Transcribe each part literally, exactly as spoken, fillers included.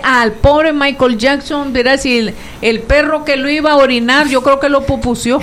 al pobre Michael Jackson, mira, si el, el perro que lo iba a orinar, yo creo que lo pupució.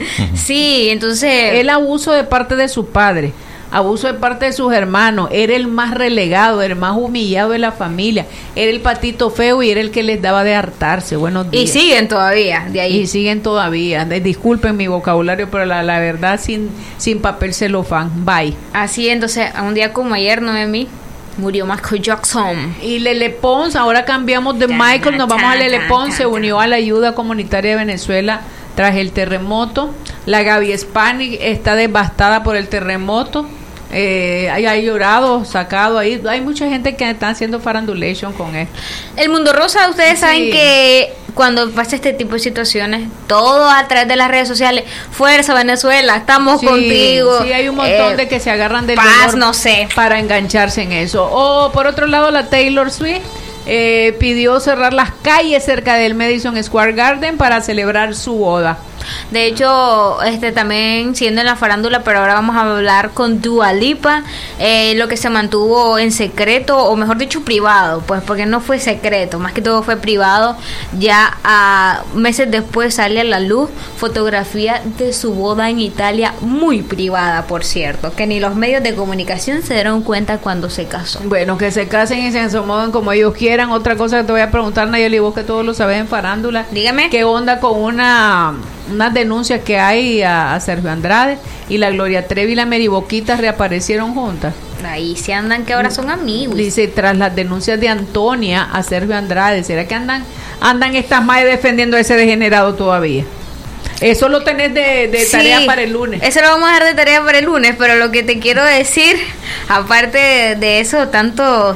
Sí, entonces... El abuso de parte de su padre, abuso de parte de sus hermanos, era el más relegado, el más humillado de la familia, era el patito feo y era el que les daba de hartarse. Buenos días. Y siguen todavía, de ahí. Y siguen todavía. De, disculpen mi vocabulario, pero la, la verdad, sin, sin papel celofán. Bye. Así, entonces, a un día como ayer, Noemí, murió Michael Jackson. Y Lele Pons, ahora cambiamos de Michael, nos vamos a Lele Pons, se unió a la ayuda comunitaria de Venezuela tras el terremoto. La Gaby Spanik está devastada por el terremoto. Eh, hay, hay llorado, sacado ahí. Hay mucha gente que está haciendo farandulation con esto. El mundo rosa, ustedes Sí. saben que cuando pasa este tipo de situaciones, todo a través de las redes sociales, fuerza Venezuela, estamos Sí, contigo. sí, hay un montón eh, de que se agarran del paz, dolor no sé. para engancharse en eso. O por otro lado, la Taylor Swift eh, pidió cerrar las calles cerca del Madison Square Garden para celebrar su boda. De hecho, este también siendo en la farándula, pero ahora vamos a hablar con Dua Lipa, eh, lo que se mantuvo en secreto, o mejor dicho privado, pues porque no fue secreto, más que todo fue privado. Ya a meses después sale a la luz fotografía de su boda en Italia, muy privada, por cierto, que ni los medios de comunicación se dieron cuenta cuando se casó. Bueno, que se casen y se acomoden como ellos quieran. Otra cosa que te voy a preguntar, Nayeli, vos que todo lo sabes en farándula. Dígame. ¿Qué onda con una unas denuncias que hay a, a Sergio Andrade y la Gloria Trevi y la Mary Boquitas reaparecieron juntas? Ahí se andan que ahora son amigos. Dice, tras las denuncias de Antonia a Sergio Andrade, ¿será que andan andan estas madres defendiendo a ese degenerado todavía? Eso lo tenés de, de tarea Sí, para el lunes. Eso lo vamos a dejar de tarea para el lunes, pero lo que te quiero decir, aparte de, de eso, tanto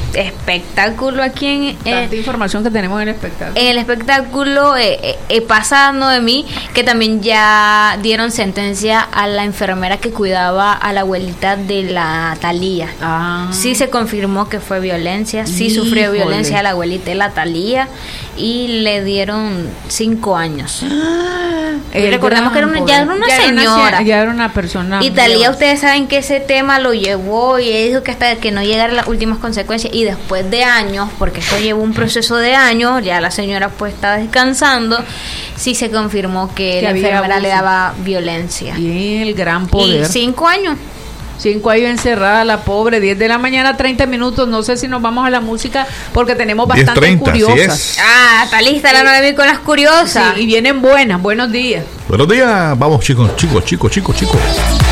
espectáculo aquí en Tanta eh, información que tenemos en el espectáculo. en el espectáculo eh, eh, eh, pasando de mí, que también ya dieron sentencia a la enfermera que cuidaba a la abuelita de la Thalía. Ah. Sí se confirmó que fue violencia, sí sufrió Híjole. violencia a la abuelita de la Thalía y le dieron cinco años. Y El recordemos que era una- gran ya era una poder. señora. ya era una persona. Y muy Thalía, avanzada. ustedes saben que ese tema lo llevó y ella dijo que hasta que no llegara a las últimas consecuencias, y después de años, porque esto llevó un proceso de años, ya la señora pues estaba descansando, sí se confirmó que, Que la había enfermera le abuso. daba violencia. Y el gran Y poder. cinco años. Cinco años encerrada, la pobre. Diez de la mañana, treinta minutos. No sé si nos vamos a la música porque tenemos diez bastante treinta, así curiosas. es. Ah, está lista la Noemí con las curiosas. Sí, y vienen buenas. Buenos días. Buenos días, vamos chicos, chicos, chicos, chicos, chicos.